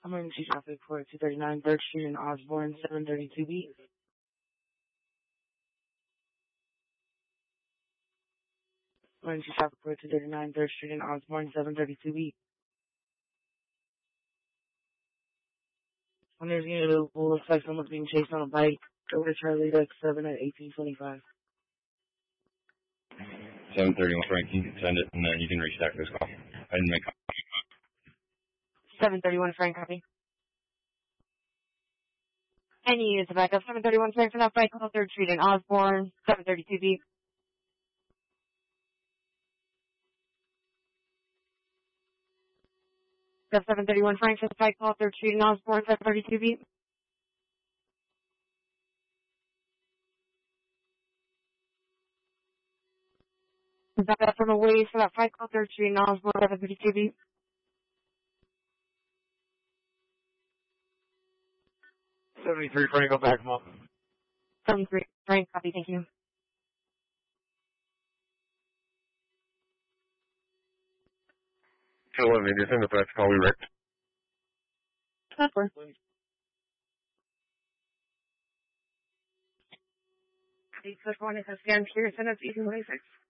Emergency traffic for 239 3rd Street in Osborne, 732B. Emergency traffic for 239 3rd Street in Osborne, 732B. When there's unit available, looks like someone's being chased on a bike. Over to Charlie Duck 7 at 1825. 731 Frank, you can send it and then you can restack this call. I didn't make 731 Frank, copy. Any units to back up 731 Frank for that bike on 3rd Street in Osborne, 732B. That's 731 Frank for the bike on 3rd Street in Osborne, 732B. Back up from a ways for that bike on 3rd Street in Osborne, 732B. 73 Frank, go back him up. 73 Frank, copy, thank you. So 11, just send the fax call we wrecked. That's fine. 861 is a scan here, send us 1826.